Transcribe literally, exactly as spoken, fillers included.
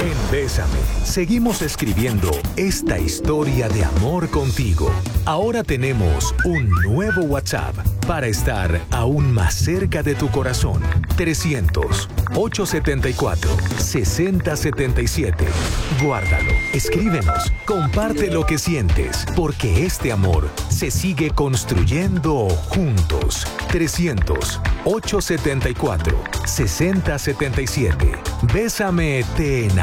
En Bésame, seguimos escribiendo esta historia de amor contigo. Ahora tenemos un nuevo WhatsApp para estar aún más cerca de tu corazón. trescientos, ochocientos setenta y cuatro, sesenta setenta y siete. Guárdalo, escríbenos, comparte lo que sientes, porque este amor se sigue construyendo juntos. trescientos, ochocientos setenta y cuatro, sesenta setenta y siete. Bésame, te enamorarás.